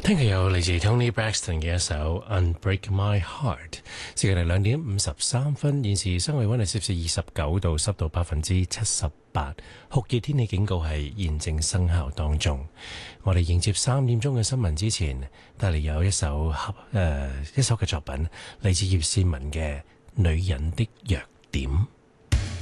聽日有嚟自 Tony Braxton 嘅一首 Unbreak My Heart。時間係2:53，現時室外溫度攝氏29度，濕度78%，酷熱天氣警告係現正生效當中。我哋迎接3點鐘嘅新聞之前，帶嚟有一首嘅作品，嚟自葉倩文嘅《女人的弱點》。